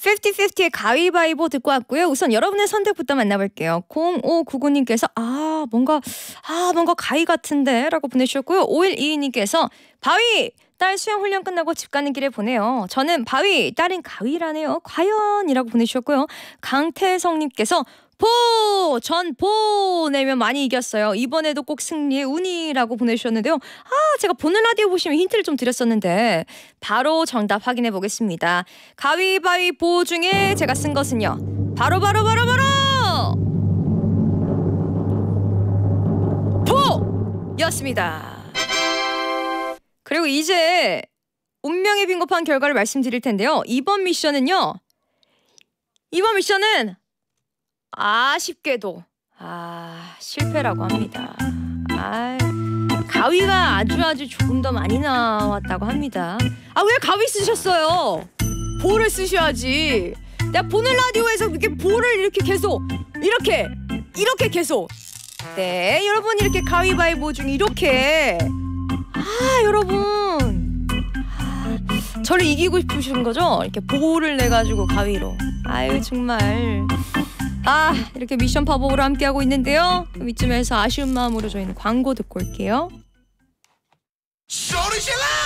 50-50의 가위바위보 듣고 왔고요. 우선 여러분의 선택부터 만나볼게요. 0599님께서 뭔가 가위 같은데 라고 보내주셨고요. 5122님께서 바위! 딸 수영 훈련 끝나고 집 가는 길에 보내요. 저는 바위, 딸인 가위라네요. 과연? 이라고 보내주셨고요. 강태성님께서 전 내면 많이 이겼어요. 이번에도 꼭 승리의 운이라고 보내주셨는데요. 제가 보는 라디오 보시면 힌트를 좀 드렸었는데 바로 정답 확인해 보겠습니다. 가위바위보 중에 제가 쓴 것은요. 바로 였습니다. 그리고 이제 운명의 빈곤판 결과를 말씀드릴 텐데요. 이번 미션은 아쉽게도 실패라고 합니다. 가위가 아주 조금 더 많이 나왔다고 합니다. 왜 가위 쓰셨어요? 볼을 쓰셔야지. 내가 보는 라디오에서 이렇게 볼을 이렇게 계속 이렇게 계속. 네, 여러분 이렇게 가위바위보 중 이렇게 여러분 저를 이기고 싶으신 거죠? 이렇게 볼을 내가지고 가위로. 정말 이렇게 미션 파보로 함께하고 있는데요. 그럼 이쯤에서 아쉬운 마음으로 저희는 광고 듣고 올게요.